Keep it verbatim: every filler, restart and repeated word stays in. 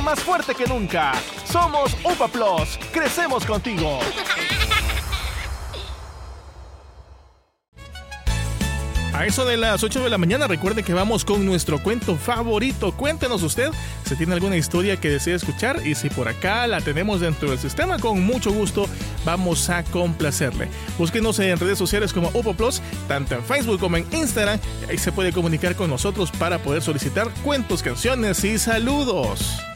suena más fuerte que nunca. Somos UPA Plus, crecemos contigo. A eso de las ocho de la mañana, recuerde que vamos con nuestro cuento favorito. Cuéntenos usted si tiene alguna historia que desea escuchar y si por acá la tenemos dentro del sistema, con mucho gusto vamos a complacerle. Búsquenos en redes sociales como UPA Plus, tanto en Facebook como en Instagram. Ahí se puede comunicar con nosotros para poder solicitar cuentos, canciones y saludos.